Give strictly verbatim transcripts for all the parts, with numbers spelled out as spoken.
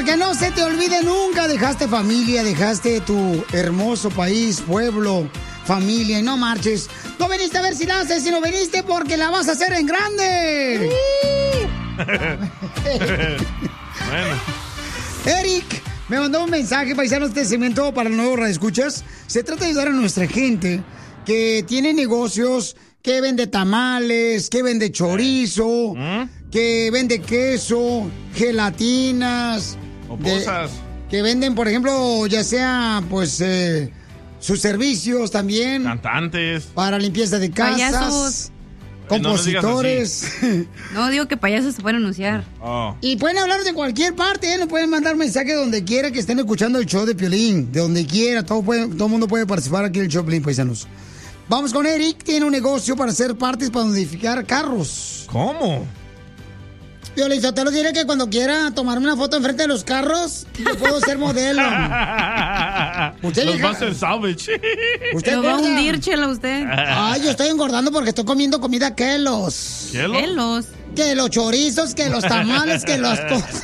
que no se te olvide nunca, dejaste familia, dejaste tu hermoso país, pueblo, familia, y no marches. No viniste a ver si la haces, sino viniste porque la vas a hacer en grande. Bueno. Eric me mandó un mensaje, paisanos, este segmento para el nuevo radioescuchas. Se trata de ayudar a nuestra gente que tiene negocios, que vende tamales, que vende chorizo, ¿Mm? que vende queso, gelatinas. O cosas. Que venden, por ejemplo, ya sea, pues, eh, sus servicios también. Cantantes. Para limpieza de casas. Payasos. Compositores. No, no, digo que payasos se pueden anunciar. Oh. Y pueden hablar de cualquier parte, ¿eh? Nos pueden mandar mensajes donde quiera que estén escuchando el show de Piolín. De donde quiera, todo puede, todo el mundo puede participar aquí en el show de Piolín, paisanos. Vamos con Eric, tiene un negocio para hacer partes para modificar carros. ¿Cómo? Piolín, yo te lo diré que cuando quiera tomarme una foto enfrente de los carros, yo puedo ser modelo. Usted los va a hacer salvage. ¿Usted lo va a hundir, chela, usted? Ay, yo estoy engordando porque estoy comiendo comida Kelos. ¿Kelos? Kelos. Que los chorizos, que los tamales, que las cosas.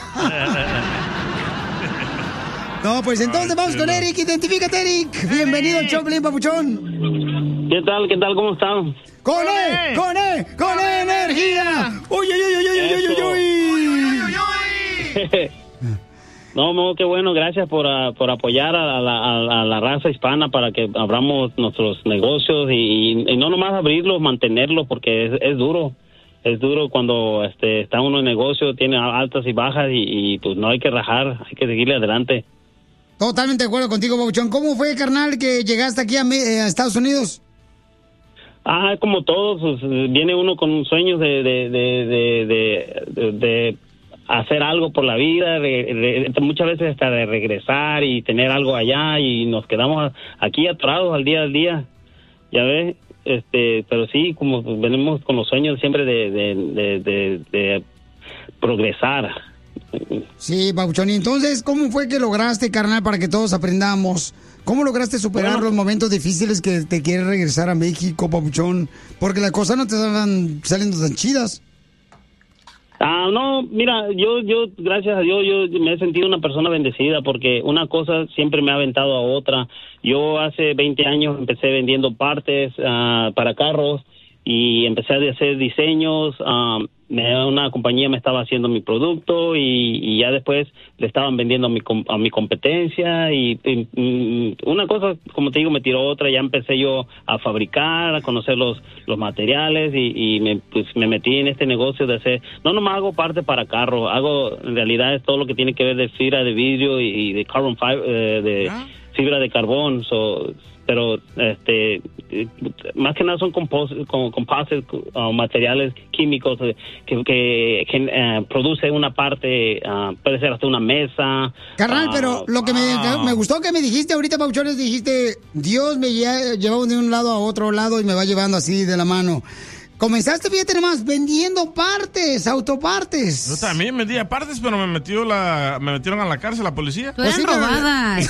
No, pues entonces Ay, vamos con Eric. Identifícate, Eric. Bienvenido al show, Piolín, papuchón. ¿Qué tal? ¿Qué tal? ¿Cómo están? ¡Con E! ¡Con E! ¡Con E energía! ¡Uy, uy, uy, uy, uy, uy, uy! No, no, qué bueno. Gracias por, uh, por apoyar a la, a, a la raza hispana para que abramos nuestros negocios y, y no nomás abrirlos, mantenerlos, porque es, es duro. Es duro cuando este, está uno en negocio, tiene altas y bajas y, y pues no hay que rajar, hay que seguirle adelante. Totalmente de acuerdo contigo, Pabuchón. ¿Cómo fue, carnal, que llegaste aquí a, a Estados Unidos? Ah, como todos, pues, viene uno con sueños de de, de, de, de, de hacer algo por la vida, de, de, muchas veces hasta de regresar y tener algo allá y nos quedamos aquí atorados al día al día, ya ves, este, pero sí, como venimos con los sueños siempre de, de, de, de, de progresar. Sí, Pabuchón, y entonces, ¿cómo fue que lograste, carnal, para que todos aprendamos? ¿Cómo lograste superar bueno, los momentos difíciles que te quieres regresar a México, Pabuchón? Porque las cosas no te estaban saliendo tan chidas. Ah, no, mira, yo, yo, gracias a Dios, yo me he sentido una persona bendecida porque una cosa siempre me ha aventado a otra. Yo hace veinte años empecé vendiendo partes uh, para carros y empecé a hacer diseños. Uh, me, una compañía me estaba haciendo mi producto y, y ya después le estaban vendiendo a mi, a mi competencia y, y, y una cosa, como te digo, me tiró otra. Ya empecé yo a fabricar, a conocer los, los materiales y, y me, pues, me metí en este negocio de hacer, no nomás hago parte para carro, hago en realidad es todo lo que tiene que ver de fibra de vidrio y, y de carbon fiber, eh, de ¿Ah? fibra de carbón, so, pero este más que nada son composites, composites uh, materiales químicos que, que, que uh, produce una parte, uh, puede ser hasta una mesa. Carnal, uh, pero lo que me, uh, me gustó que me dijiste ahorita, Pauchones, dijiste, Dios me lleva de un lado a otro lado y me va llevando así de la mano. Comenzaste, fíjate nomás, vendiendo partes, autopartes. Yo también vendía partes, pero me metió la, me metieron a la cárcel la policía. Pues sí, robadas.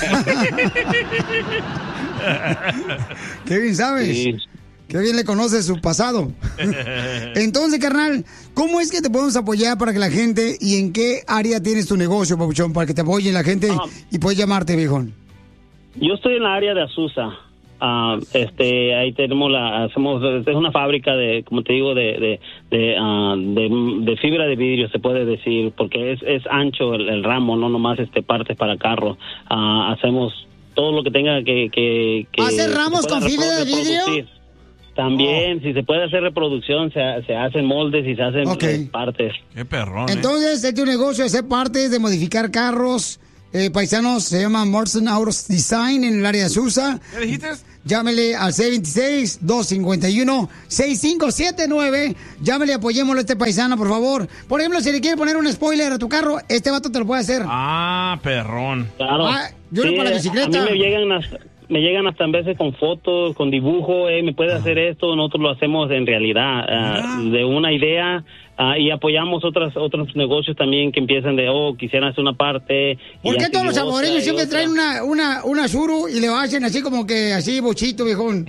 Qué bien sabes. Sí. Qué bien le conoces su pasado. Entonces, carnal, ¿cómo es que te podemos apoyar para que la gente, y en qué área tienes tu negocio, Pabuchón, para que te apoye la gente ah, y puedes llamarte, viejón? Yo estoy en la área de Azusa. Uh, este, ahí tenemos la, hacemos, es una fábrica de, como te digo, de, de, de, uh, de, de fibra de vidrio, se puede decir, porque es, es ancho el, el ramo, no nomás este partes para carro. Uh, hacemos todo lo que tenga que, que, que ¿hacer ramos con fibra de vidrio? También, oh. si se puede hacer reproducción, se, se hacen moldes y se hacen okay. partes. Qué perrón. Entonces, ¿eh? Este es tu negocio de hacer partes, de modificar carros. Eh, paisanos, se llama Morrison Autos Design en el área de Azusa. ¿Qué dijiste? Llámele al seis dos seis, dos cinco uno, seis cinco siete nueve. Llámele, apoyémoslo a este paisano, por favor. Por ejemplo, si le quiere poner un spoiler a tu carro, este vato te lo puede hacer. Ah, perrón. Claro. Ah, yo sí, no para la bicicleta. A mí me llegan hasta, me llegan hasta en veces con fotos, con dibujo, eh, me puede ah. hacer esto, nosotros lo hacemos en realidad, uh, ah. de una idea. Uh, y apoyamos otras otros negocios también que empiezan de, oh, quisieran hacer una parte. ¿Por qué todos los salvadoreños siempre traen una, una, una suru y le hacen así como que así bochito, viejón?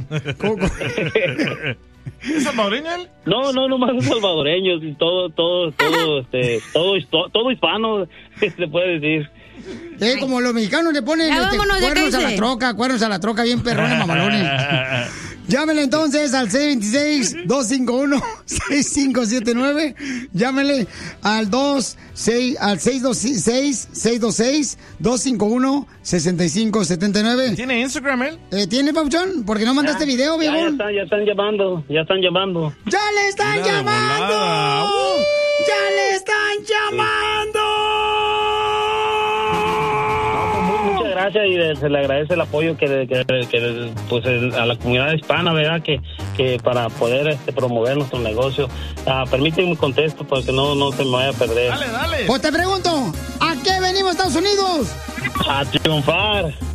¿Es salvadoreño él? No, no, no más salvadoreños, todo, todo, todo, este, todo, todo hispano, se puede decir. Eh, como los mexicanos le ponen Ya este, vámonos, ya cuernos a la cállese. troca, cuernos a la troca, bien perrones, mamalones. Llámenle entonces al seis dos seis, dos cinco uno, seis cinco siete nueve. Llámenle al dos seis al seis dos seis, seis dos seis, dos cinco uno, seis cinco siete nueve. ¿Tiene Instagram él? Eh, ¿Tiene, Pauchón? ¿Por qué no mandaste Ya, video, ya, viejo? ya están, ya están llamando, ya están llamando. ¡Ya le están Mira de llamando! volada. ¡Uh! ¡Ya le están llamando! Muchas gracias y de- se le agradece el apoyo que, que, que, pues el- a la comunidad hispana, ¿verdad? Que, que para poder este, promover nuestro negocio. Ah, permíteme un contesto porque no, no se me vaya a perder. Dale, dale. Pues te pregunto, ¿a qué venimos, Estados Unidos? A triunfar.